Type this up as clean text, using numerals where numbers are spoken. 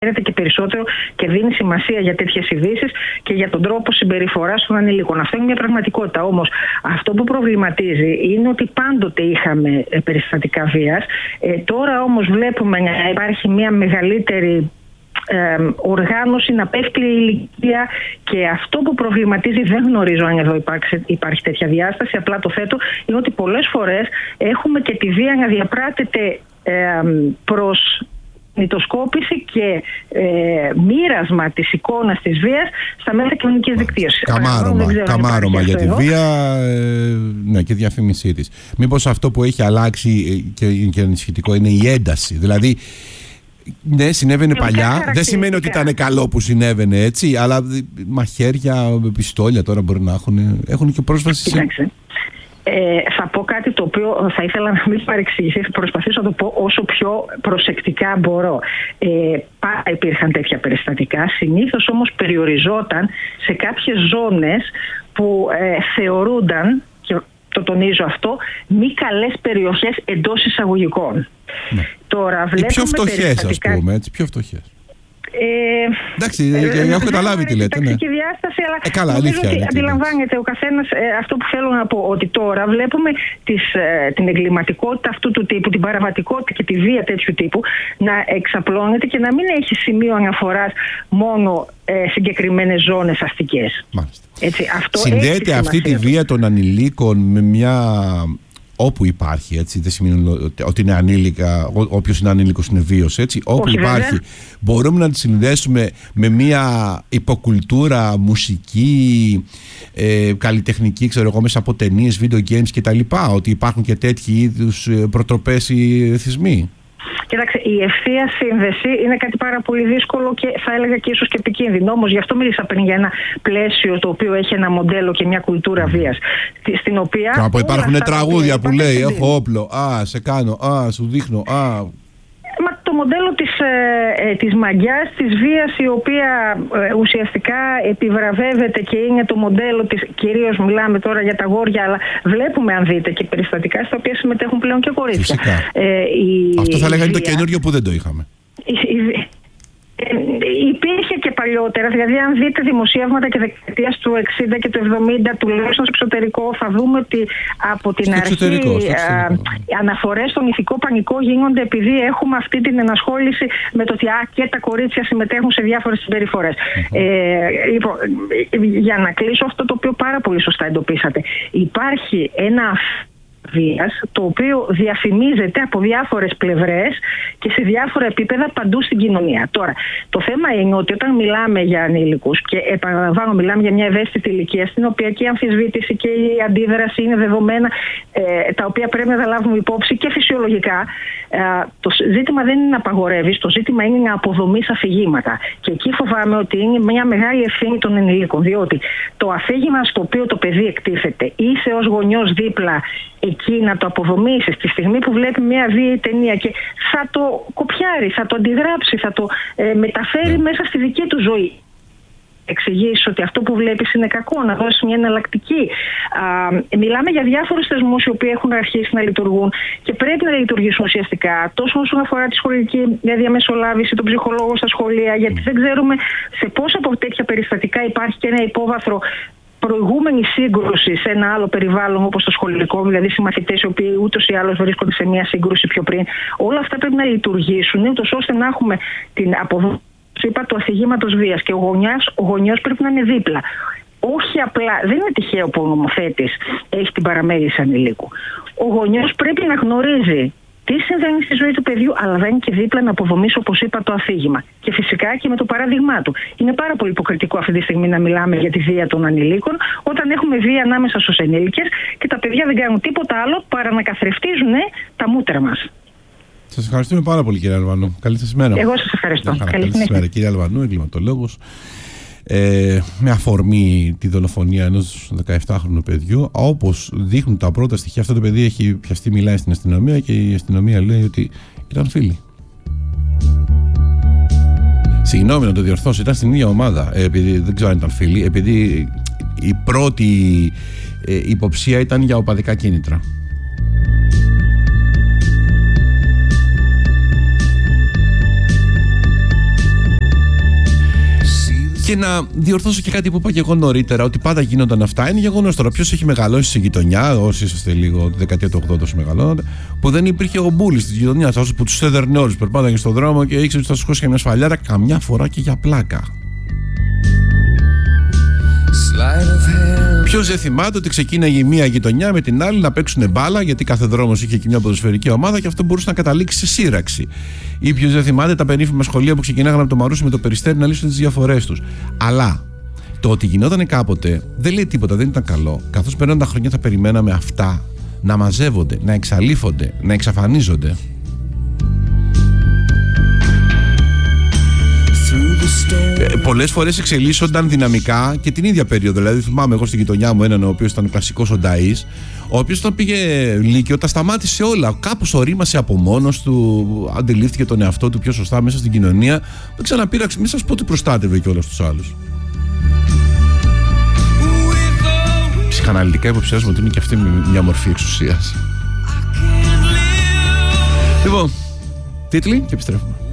και περισσότερο και δίνει σημασία για τέτοιες ειδήσεις και για τον τρόπο συμπεριφοράς των ανηλίκων. Αυτό είναι μια πραγματικότητα. Όμως αυτό που προβληματίζει είναι ότι πάντοτε είχαμε περιστατικά βίας. Τώρα όμως βλέπουμε να υπάρχει μια μεγαλύτερη οργάνωση, να πέφτει η ηλικία, και αυτό που προβληματίζει, δεν γνωρίζω αν εδώ υπάρχει τέτοια διάσταση, απλά το θέτω, είναι ότι πολλές φορές έχουμε και τη βία να διαπράττεται προς μυτοσκόπηση και μοίρασμα της εικόνας της βίας στα μέσα κοινωνικής δικτύωσης. Καμάρωμα για τη βία, ναι, και διαφήμισή της. Μήπως αυτό που έχει αλλάξει και ενισχυτικό είναι η ένταση? Δηλαδή, ναι, συνέβαινε παλιά, δεν σημαίνει ότι ήταν καλό που συνέβαινε έτσι, αλλά μαχαίρια, πιστόλια τώρα μπορεί να έχουν και πρόσβαση σε... Θα πω κάτι το οποίο θα ήθελα να μην παρεξηγηθεί, θα προσπαθήσω να το πω όσο πιο προσεκτικά μπορώ. Πάντα υπήρχαν τέτοια περιστατικά, συνήθως όμως περιοριζόταν σε κάποιες ζώνες που θεωρούνταν, και το τονίζω αυτό, μη καλές περιοχές εντός εισαγωγικών. Ναι. Τώρα, οι πιο φτωχές, ας πούμε, έτσι, πιο φτωχές. Εντάξει, έχω καταλάβει τι λέτε. Είναι διάσταση, αλλά καλά, νομίζω ότι αντιλαμβάνεται ο καθένας αυτό που θέλω να πω, ότι τώρα βλέπουμε την εγκληματικότητα αυτού του τύπου, την παραβατικότητα και τη βία τέτοιου τύπου να εξαπλώνεται και να μην έχει σημείο αναφοράς μόνο συγκεκριμένες ζώνες αστικές. Έτσι, αυτό συνδέεται αυτή τη βία των ανηλίκων με μια... Όπου υπάρχει, έτσι, δεν σημαίνει ότι είναι ανήλικα, όποιος είναι ανήλικος είναι βίος, έτσι. Όπου όχι, υπάρχει, βέβαια, μπορούμε να τη συνδέσουμε με μια υποκουλτούρα, μουσική, καλλιτεχνική, ξέρω εγώ, μέσα από ταινίες, video games κτλ. Ότι υπάρχουν και τέτοιοι είδους προτροπές ή εθισμοί. Κοίταξε, η ευθεία σύνδεση είναι κάτι πάρα πολύ δύσκολο και θα έλεγα και ίσως και επικίνδυνο. Όμως γι' αυτό μίλησα πριν για ένα πλαίσιο το οποίο έχει ένα μοντέλο και μια κουλτούρα βίας. Στην οποία. Κάπου υπάρχουν τραγούδια που λέει: έχω όπλο, σε κάνω, σου δείχνω, το μοντέλο της μαγιάς, της βίας, η οποία ουσιαστικά επιβραβεύεται και είναι το μοντέλο της, κυρίως μιλάμε τώρα για τα αγόρια, αλλά βλέπουμε, αν δείτε, και περιστατικά στα οποία συμμετέχουν πλέον και κορίτσια. Αυτό θα λέγανε το καινούριο που δεν το είχαμε. Υπήρχε και παλιότερα, δηλαδή αν δείτε δημοσιεύματα και δεκαετίας του 60 και του 70, τουλάχιστον στο εξωτερικό, θα δούμε ότι από την αρχή αναφορές στον ηθικό πανικό γίνονται επειδή έχουμε αυτή την ενασχόληση με το ότι και τα κορίτσια συμμετέχουν σε διάφορες συμπεριφορές. Λοιπόν, για να κλείσω αυτό το οποίο πάρα πολύ σωστά εντοπίσατε, υπάρχει ένα βίας, το οποίο διαφημίζεται από διάφορες πλευρές και σε διάφορα επίπεδα παντού στην κοινωνία. Τώρα, το θέμα είναι ότι όταν μιλάμε για ανήλικους, και επαναλαμβάνω, μιλάμε για μια ευαίσθητη ηλικία, στην οποία και η αμφισβήτηση και η αντίδραση είναι δεδομένα, τα οποία πρέπει να τα λάβουμε υπόψη και φυσιολογικά. Το ζήτημα δεν είναι να απαγορεύεις, το ζήτημα είναι να αποδομείς αφηγήματα. Και εκεί φοβάμαι ότι είναι μια μεγάλη ευθύνη των ενηλίκων, διότι το αφήγημα στο οποίο το παιδί εκτίθεται, είσαι ως γονιός δίπλα εκεί να το αποδομήσεις τη στιγμή που βλέπει μια βίαιη ταινία και θα το κοπιάρει, θα το αντιγράψει, θα το μεταφέρει μέσα στη δική του ζωή. Εξηγήσεις ότι αυτό που βλέπεις είναι κακό, να δώσεις μια εναλλακτική. Μιλάμε για διάφορους θεσμούς οι οποίοι έχουν αρχίσει να λειτουργούν και πρέπει να λειτουργήσουν ουσιαστικά, τόσο όσον αφορά τη σχολική διαμεσολάβηση, τον ψυχολόγο στα σχολεία, γιατί δεν ξέρουμε σε πόσα από τέτοια περιστατικά υπάρχει και ένα υπόβαθρο προηγούμενη σύγκρουση σε ένα άλλο περιβάλλον όπως το σχολικό, δηλαδή συμμαθητές οι οποίοι ούτως ή άλλως βρίσκονται σε μια σύγκρουση πιο πριν. Όλα αυτά πρέπει να λειτουργήσουν, ούτως ώστε να έχουμε την αποδόση του αφηγήματος βίας, και ο γονιός πρέπει να είναι δίπλα. Όχι απλά, δεν είναι τυχαίο που ο νομοθέτης έχει την παραμέληση ανηλίκου. Ο γονιός πρέπει να γνωρίζει τι συμβαίνει στη ζωή του παιδιού, αλλά δεν είναι και δίπλα να αποδομήσει, όπως είπα, το αφήγημα. Και φυσικά και με το παράδειγμά του. Είναι πάρα πολύ υποκριτικό αυτή τη στιγμή να μιλάμε για τη βία των ανηλίκων, όταν έχουμε βία ανάμεσα στους ενήλικες και τα παιδιά δεν κάνουν τίποτα άλλο παρά να καθρεφτίζουν τα μούτρα μας. Σας ευχαριστούμε πάρα πολύ, κύριε Αλβανού. Καλή σας ημέρα. Εγώ σας ευχαριστώ. Καλή σας ημέρα, κύριε Αλβανού, εγκληματολόγος. Με αφορμή τη δολοφονία ενός 17χρονου παιδιού, όπως δείχνουν τα πρώτα στοιχεία, αυτό το παιδί έχει πιαστεί, μιλάει στην αστυνομία και η αστυνομία λέει ότι ήταν φίλοι. Συγγνώμη να το διορθώσω, ήταν στην ίδια ομάδα, επειδή δεν ξέρω αν ήταν φίλοι, επειδή η πρώτη υποψία ήταν για οπαδικά κίνητρα. Και να διορθώσω και κάτι που είπα και εγώ νωρίτερα, ότι πάντα γίνονταν αυτά. Είναι γεγονός τώρα. Ποιος έχει μεγαλώσει στη γειτονιά, όσοι είσαστε λίγο τη δεκαετία του 80 όσοι μεγαλώνατε, που δεν υπήρχε ο μπούλης της γειτονιάς, όσο που τους έδερνε όλους. Περπάταγε στον δρόμο και ήξερε ότι θα σου χώσει μια σφαλιάρα, καμιά φορά και για πλάκα. Ποιος δεν θυμάται ότι ξεκίναγε μία γειτονιά με την άλλη να παίξουν μπάλα, γιατί κάθε δρόμος είχε και μια ποδοσφαιρική ομάδα και αυτό μπορούσε να καταλήξει σε σύραξη. Ή ποιος δεν θυμάται τα περίφημα σχολεία που ξεκινάγανε από το Μαρούσι με το Περιστέρι να λύσουν τις διαφορές τους. Αλλά το ότι γινόταν κάποτε δεν λέει τίποτα, δεν ήταν καλό. Καθώς περνάνε τα χρόνια θα περιμέναμε αυτά να μαζεύονται, να εξαλείφονται, να εξαφανίζονται. Πολλές φορές εξελίσσονταν δυναμικά και την ίδια περίοδο. Δηλαδή, θυμάμαι εγώ στη γειτονιά μου έναν ο οποίος ήταν κλασικός ονταΐς, ο οποίος όταν πήγε Λύκειο τα σταμάτησε όλα. Κάπως ορίμασε από μόνος του, αντιλήφθηκε τον εαυτό του πιο σωστά μέσα στην κοινωνία. Δεν ξαναπήραξε, μην σας πω ότι προστάτευε και όλους τους άλλους. Ψυχαναλυτικά υποψιάζομαι ότι είναι και αυτή μια μορφή εξουσίας. Λοιπόν, τίτλοι και επιστρέφουμε.